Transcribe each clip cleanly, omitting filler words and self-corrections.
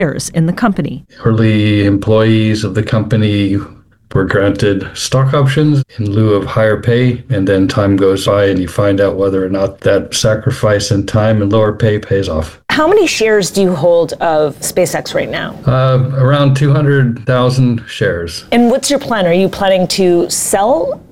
shares in the company. Early employees of the company were granted stock options in lieu of higher pay, and then time goes by and you find out whether or not that sacrifice in time and lower pay pays off. How many shares do you hold of SpaceX right now? Around 200,000 shares. And what's your plan? Are you planning to sell?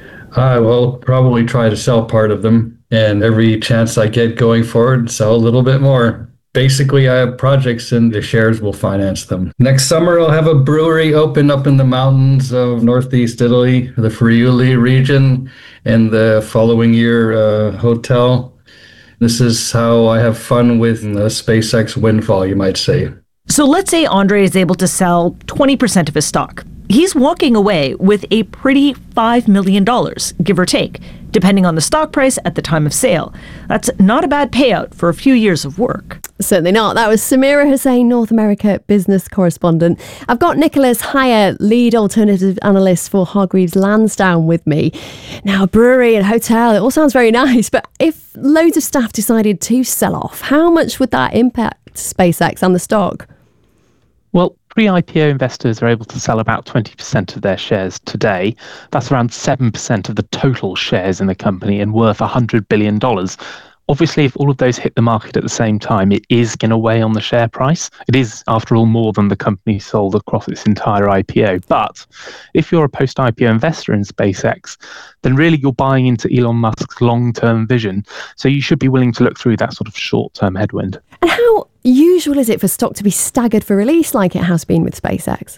I will probably try to sell part of them, and every chance I get going forward, sell a little bit more. Basically, I have projects and the shares will finance them. Next summer, I'll have a brewery open up in the mountains of northeast Italy, the Friuli region, and the following year, a hotel. This is how I have fun with the SpaceX windfall, you might say. So let's say Andre is able to sell 20% of his stock. He's walking away with a pretty $5 million, give or take, depending on the stock price at the time of sale. That's not a bad payout for a few years of work. Certainly not. That was Samira Hussain, North America business correspondent. I've got Nicholas Hyatt, lead alternative analyst for Hargreaves Lansdown with me. Now, brewery and hotel, it all sounds very nice, but if loads of staff decided to sell off, how much would that impact SpaceX and the stock? Well, pre-IPO investors are able to sell about 20% of their shares today. That's around 7% of the total shares in the company and worth $100 billion. Obviously, if all of those hit the market at the same time, it is going to weigh on the share price. It is, after all, more than the company sold across its entire IPO. But if you're a post-IPO investor in SpaceX, then really you're buying into Elon Musk's long-term vision. So you should be willing to look through that sort of short-term headwind. And how usual is it for stock to be staggered for release like it has been with SpaceX?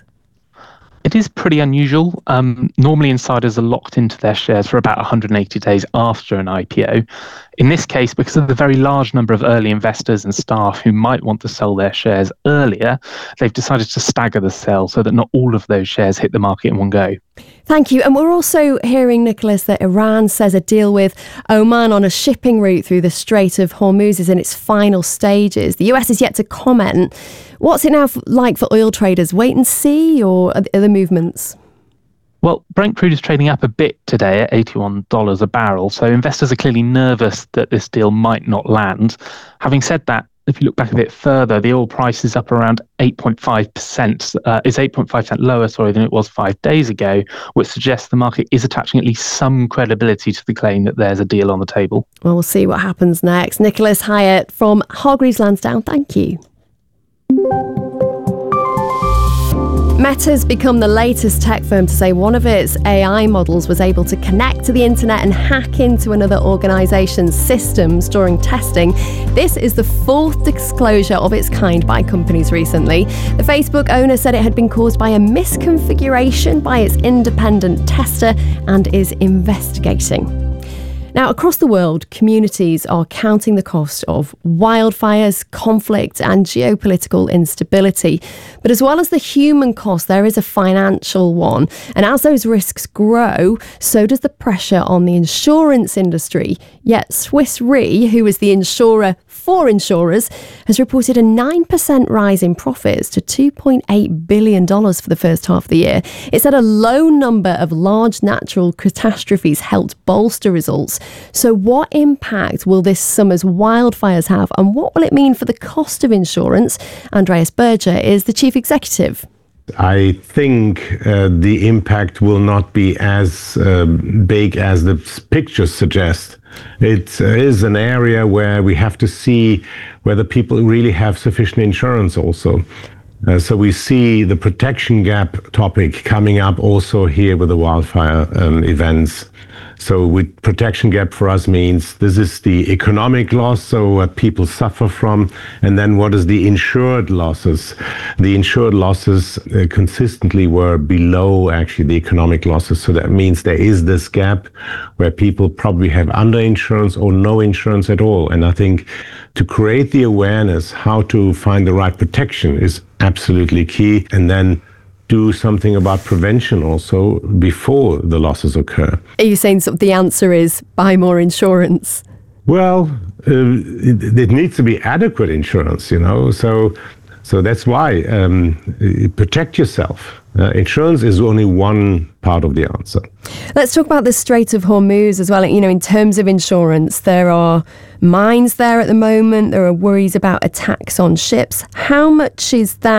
It is pretty unusual. Normally, insiders are locked into their shares for about 180 days after an IPO. In this case, because of the very large number of early investors and staff who might want to sell their shares earlier, they've decided to stagger the sale so that not all of those shares hit the market in one go. Thank you. And we're also hearing, Nicholas, that Iran says a deal with Oman on a shipping route through the Strait of Hormuz is in its final stages. The US is yet to comment. What's it now like for oil traders? Wait and see, or are there movements? Well, Brent crude is trading up a bit today at $81 a barrel, so investors are clearly nervous that this deal might not land. Having said that, if you look back a bit further, the oil price is up around 8.5%. Is 8.5% lower, than it was 5 days ago, which suggests the market is attaching at least some credibility to the claim that there's a deal on the table. Well, we'll see what happens next. Nicholas Hyatt from Hargreaves Lansdown, thank you. Meta's become the latest tech firm to say one of its AI models was able to connect to the internet and hack into another organisation's systems during testing. This is the fourth disclosure of its kind by companies recently. The Facebook owner said it had been caused by a misconfiguration by its independent tester and is investigating. Now, across the world, communities are counting the cost of wildfires, conflict and geopolitical instability. But as well as the human cost, there is a financial one. And as those risks grow, so does the pressure on the insurance industry. Yet Swiss Re, who is the insurer for insurers, has reported a 9% rise in profits to $2.8 billion for the first half of the year. It said a low number of large natural catastrophes helped bolster results. So what impact will this summer's wildfires have, and what will it mean for the cost of insurance? Andreas Berger is the chief executive. I think the impact will not be as big as the pictures suggest. It is an area where we have to see whether people really have sufficient insurance also. So we see the protection gap topic coming up also here with the wildfire events. So with protection gap for us means this is the economic loss, so what people suffer from, and then what is the insured losses. The insured losses consistently were below actually the economic losses. So that means there is this gap where people probably have underinsurance or no insurance at all. And I think to create the awareness how to find the right protection is absolutely key. And then do something about prevention also before the losses occur. Are you saying the answer is buy more insurance? Well, it needs to be adequate insurance, So So that's why protect yourself. Insurance is only one part of the answer. Let's talk about the Strait of Hormuz as well. You know, in terms of insurance, there are mines there at the moment. There are worries about attacks on ships. How much is that